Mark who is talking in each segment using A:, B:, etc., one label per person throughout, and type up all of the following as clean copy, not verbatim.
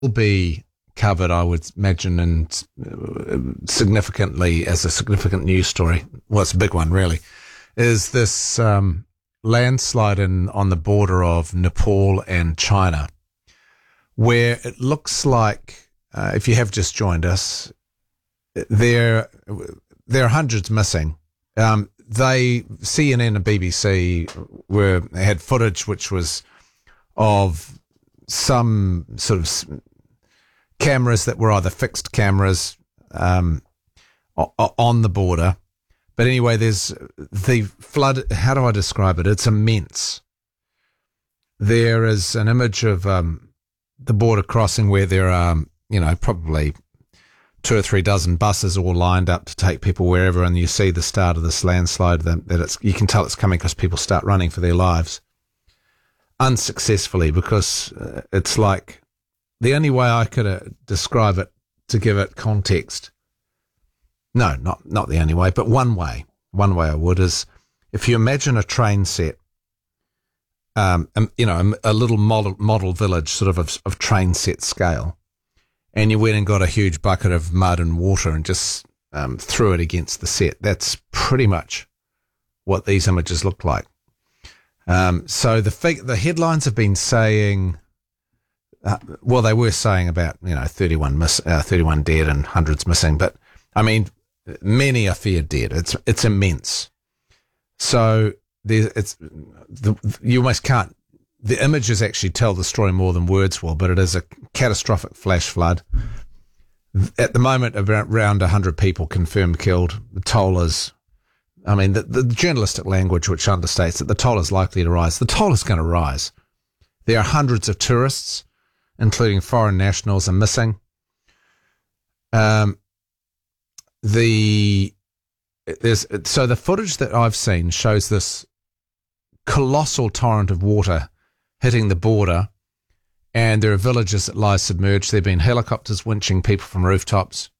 A: will be covered, I would imagine, and significantly as a significant news story. Well, it's a big one, really. Is this landslide on the border of Nepal and China, where it looks like, if you have just joined us, there are hundreds missing. CNN and BBC had footage which was of some sort of cameras that were either fixed cameras on the border. But anyway, there's the flood. How do I describe it? It's immense. There is an image of the border crossing where there are, probably 2 or 3 dozen buses all lined up to take people wherever, and you see the start of this landslide. You can tell it's coming because people start running for their lives unsuccessfully, because it's like the only way I could describe it to give it context. No, not the only way, but one way I would is if you imagine a train set, a little model village sort of train set scale, and you went and got a huge bucket of mud and water and just threw it against the set. That's pretty much what these images look like. So the headlines have been saying, they were saying about 31 dead and hundreds missing, but I mean, many are feared dead. It's immense. So you almost can't. The images actually tell the story more than words will, but it is a catastrophic flash flood. At the moment, around 100 people confirmed killed. The toll is, the journalistic language which understates that the toll is likely to rise. The toll is going to rise. There are hundreds of tourists, including foreign nationals, are missing. The footage that I've seen shows this colossal torrent of water hitting the border, and there are villages that lie submerged. There have been helicopters winching people from rooftops.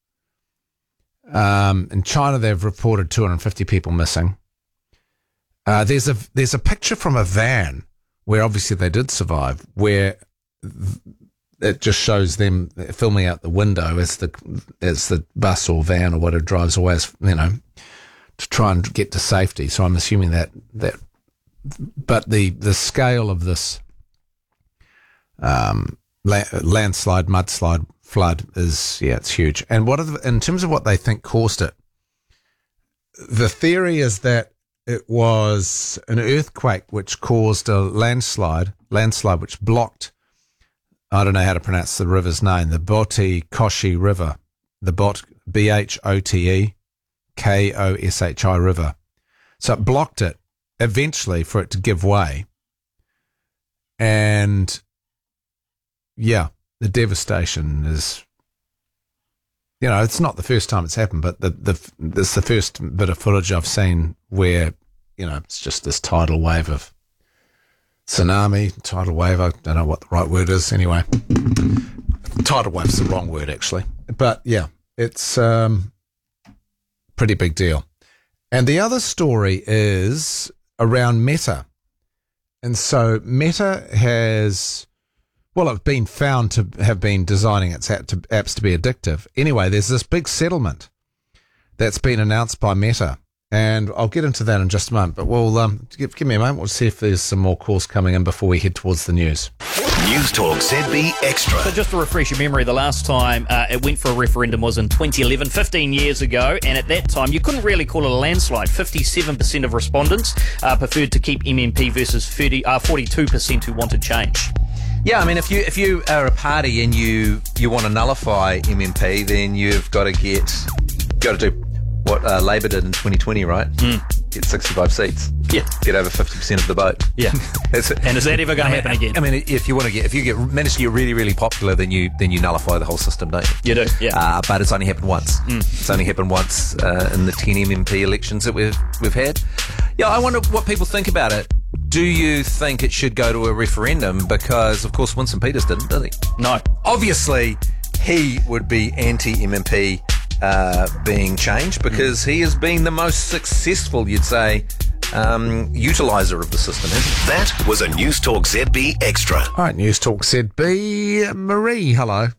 A: In China, they've reported 250 people missing. There's a picture from a van where obviously they did survive, where it just shows them filming out the window as the bus or van or whatever drives away, to try and get to safety. So I'm assuming that, but the scale of this landslide, mudslide, flood is, it's huge. And in terms of what they think caused it, the theory is that it was an earthquake which caused a landslide which blocked, I don't know how to pronounce the river's name, the Bote Koshi River, the Bhote Koshi River. So it blocked it eventually for it to give way. And yeah, the devastation is, it's not the first time it's happened, but this is the first bit of footage I've seen where, it's just this tidal wave of tidal wave. I don't know what the right word is. Anyway, tidal wave's the wrong word actually, but yeah, it's pretty big deal. And the other story is around Meta. And so Meta has, it's been found to have been designing its apps to be addictive. Anyway, there's this big settlement that's been announced by Meta. And I'll get into that in just a moment. But we'll give me a moment. We'll see if there's some more calls coming in before we head towards the news.
B: News Talk ZB Extra.
C: So just to refresh your memory, the last time it went for a referendum was in 2011, 15 years ago, and at that time you couldn't really call it a landslide. 57% of respondents preferred to keep MMP versus 42% who wanted change.
D: Yeah, if you are a party and you want to nullify MMP, then you've got to do what Labor did in 2020, right? Get 65 seats.
C: Yeah.
D: Get over 50% of the vote.
C: Yeah. And is that ever going to happen again?
D: If you manage to get really, really popular, then you nullify the whole system, don't you?
C: You do, yeah.
D: But it's only happened once. It's only happened once in the 10 MMP elections that we've had. Yeah, I wonder what people think about it. Do you think it should go to a referendum? Because, of course, Winston Peters didn't, did he?
C: No.
D: Obviously, he would be anti-MMP being changed because he has been the most successful, you'd say, utiliser of the system.
B: That was a News Talk ZB Extra.
A: All right, News Talk ZB. Marie, hello.